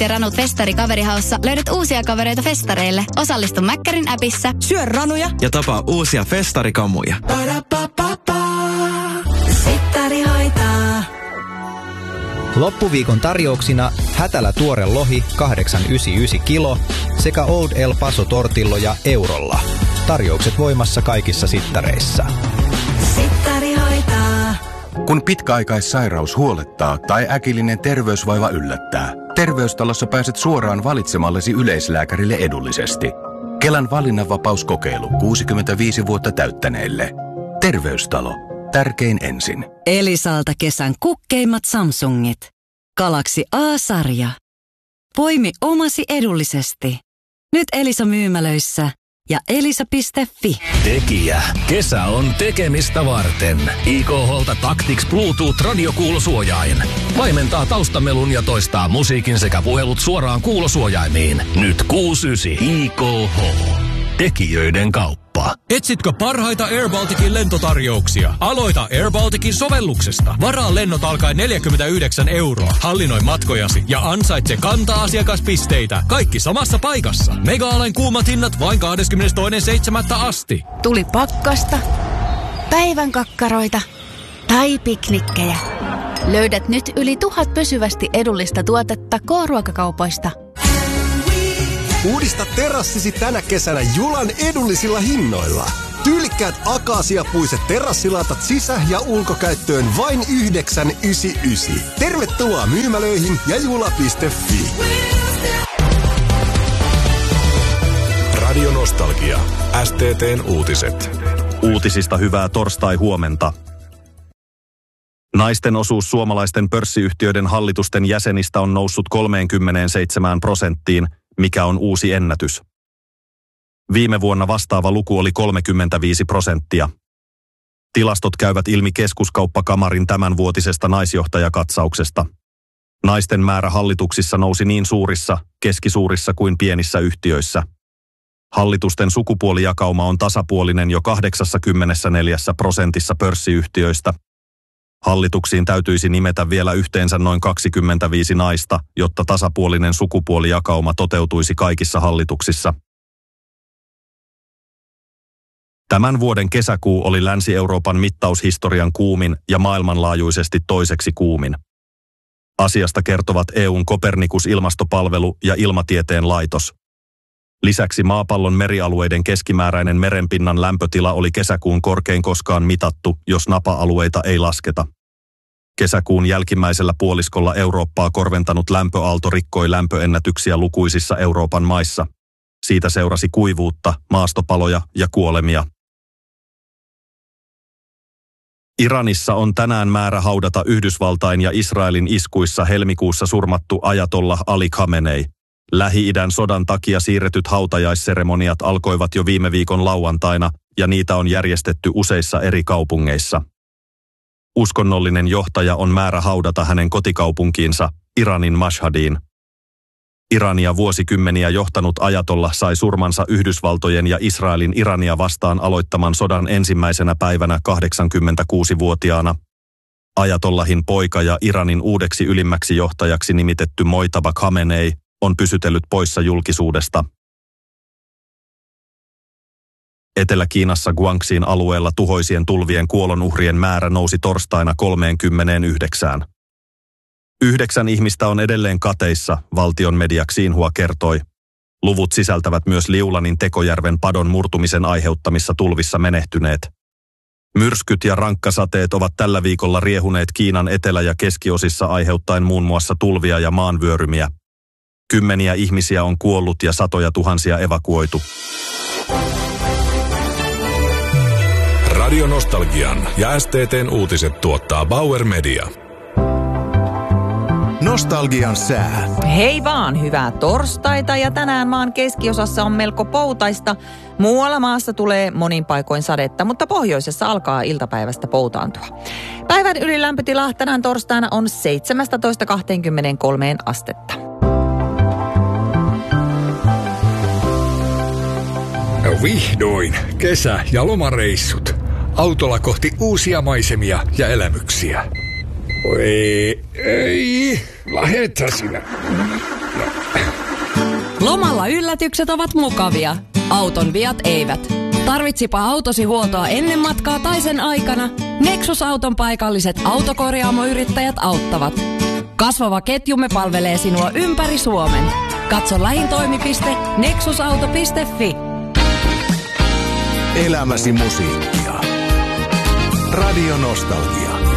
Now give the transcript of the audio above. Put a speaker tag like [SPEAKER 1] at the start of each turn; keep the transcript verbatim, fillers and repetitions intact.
[SPEAKER 1] ja Ranut Festari kaverihaussa löydät uusia kavereita festareille. Osallistu Mäkkärin appissa.
[SPEAKER 2] Syö ranuja
[SPEAKER 3] ja tapaa uusia festarikamuja.
[SPEAKER 2] Fettari hoitaa.
[SPEAKER 4] Loppuviikon tarjouksina Hätälä tuore lohi kahdeksan yhdeksänkymmentäyhdeksän kilo sekä Old El Paso tortilloja eurolla. Tarjoukset voimassa kaikissa sittareissa.
[SPEAKER 2] Sittari hoitaa.
[SPEAKER 5] Kun pitkäaikaissairaus huolettaa tai äkillinen terveysvaiva yllättää, Terveystalossa pääset suoraan valitsemallesi yleislääkärille edullisesti. Kelan valinnanvapauskokeilu kuusikymmentäviisi vuotta täyttäneille. Terveystalo. Tärkein ensin.
[SPEAKER 6] Elisalta kesän kukkeimmat Samsungit. Galaxy A-sarja. Poimi omasi edullisesti. Nyt Elisa myymälöissä ja elisa piste fi.
[SPEAKER 7] Tekijä. Kesä on tekemistä varten. I K H:lta Tactics Bluetooth radiokuulosuojain. Vaimentaa taustamelun ja toistaa musiikin sekä puhelut suoraan kuulosuojaimiin. Nyt kuusikymmentäyhdeksän I K H. Tekijöiden kauppa.
[SPEAKER 8] Etsitkö parhaita Air Balticin lentotarjouksia? Aloita Air Balticin sovelluksesta. Varaa lennot alkaen neljäkymmentäyhdeksän euroa. Hallinnoi matkojasi ja ansaitse kanta-asiakaspisteitä. Kaikki samassa paikassa. Mega-alen kuumat hinnat vain kahdeskymmenestoinen seitsemättä asti.
[SPEAKER 1] Tuli pakkasta, päivän kakkaroita tai piknikkejä. Löydät nyt yli tuhat pysyvästi edullista tuotetta K-ruokakaupoista.
[SPEAKER 9] Uudista terassisi tänä kesänä Julan edullisilla hinnoilla. Tyylikkäät akaasiapuiset terassilatat sisä- ja ulkokäyttöön vain yhdeksän yhdeksänkymmentäyhdeksän. Tervetuloa myymälöihin ja jula piste fi.
[SPEAKER 10] Radio Nostalgia. S T T:n uutiset.
[SPEAKER 11] Uutisista hyvää torstai-huomenta. Naisten osuus suomalaisten pörssiyhtiöiden hallitusten jäsenistä on noussut kolmekymmentäseitsemän prosenttiin, mikä on uusi ennätys. Viime vuonna vastaava luku oli kolmekymmentäviisi prosenttia. Tilastot käyvät ilmi Keskuskauppakamarin tämänvuotisesta naisjohtajakatsauksesta. Naisten määrä hallituksissa nousi niin suurissa, keskisuurissa kuin pienissä yhtiöissä. Hallitusten sukupuolijakauma on tasapuolinen jo kahdeksankymmentäneljä prosentissa pörssiyhtiöistä. Hallituksiin täytyisi nimetä vielä yhteensä noin kaksikymmentäviisi naista, jotta tasapuolinen sukupuolijakauma toteutuisi kaikissa hallituksissa. Tämän vuoden kesäkuu oli Länsi-Euroopan mittaushistorian kuumin ja maailmanlaajuisesti toiseksi kuumin. Asiasta kertovat E U:n Copernicus-ilmastopalvelu ja Ilmatieteen laitos. Lisäksi maapallon merialueiden keskimääräinen merenpinnan lämpötila oli kesäkuun korkein koskaan mitattu, jos napa-alueita ei lasketa. Kesäkuun jälkimmäisellä puoliskolla Eurooppaa korventanut lämpöaalto rikkoi lämpöennätyksiä lukuisissa Euroopan maissa. Siitä seurasi kuivuutta, maastopaloja ja kuolemia. Iranissa on tänään määrä haudata Yhdysvaltain ja Israelin iskuissa helmikuussa surmattu ajatollah Ali Khamenei. Lähi-idän sodan takia siirretyt hautajaisseremoniat alkoivat jo viime viikon lauantaina, ja niitä on järjestetty useissa eri kaupungeissa. Uskonnollinen johtaja on määrä haudata hänen kotikaupunkiinsa, Iranin Mashhadiin. Irania vuosikymmeniä johtanut ajatollah sai surmansa Yhdysvaltojen ja Israelin Irania vastaan aloittaman sodan ensimmäisenä päivänä kahdeksankymmentäkuusivuotiaana. Ajatollahin poika ja Iranin uudeksi ylimmäksi johtajaksi nimitetty Mojtaba Khamenei on pysytellyt poissa julkisuudesta. Etelä-Kiinassa Guangxin alueella tuhoisien tulvien kuolonuhrien määrä nousi torstaina kolmekymmentäyhdeksän. Yhdeksän ihmistä on edelleen kateissa, valtion media Xinhua kertoi. Luvut sisältävät myös Liulanin Tekojärven padon murtumisen aiheuttamissa tulvissa menehtyneet. Myrskyt ja rankkasateet ovat tällä viikolla riehuneet Kiinan etelä- ja keskiosissa aiheuttaen muun muassa tulvia ja maanvyörymiä. Kymmeniä ihmisiä on kuollut ja satoja tuhansia evakuoitu.
[SPEAKER 10] Radio Nostalgian ja S T T:n uutiset tuottaa Bauer Media.
[SPEAKER 9] Nostalgian sää.
[SPEAKER 2] Hei vaan, hyvää torstaita ja tänään maan keskiosassa on melko poutaista. Muualla maassa tulee monin paikoin sadetta, mutta pohjoisessa alkaa iltapäivästä poutaantua. Päivän ylilämpötila tänään torstaina on seitsemästätoista kaksikymmentäkolme astetta.
[SPEAKER 12] Vihdoin kesä- ja lomareissut. Autolla kohti uusia maisemia ja elämyksiä. Oi, ei, lähetä sinä. No.
[SPEAKER 6] Lomalla yllätykset ovat mukavia. Auton viat eivät. Tarvitsipa autosi huoltoa ennen matkaa tai sen aikana, Nexus-auton paikalliset autokorjaamoyrittäjät auttavat. Kasvava ketjumme palvelee sinua ympäri Suomen. Katso lähin toimipiste nexusauto piste fi.
[SPEAKER 5] Elämäsi musiikkia. Radio Nostalgia.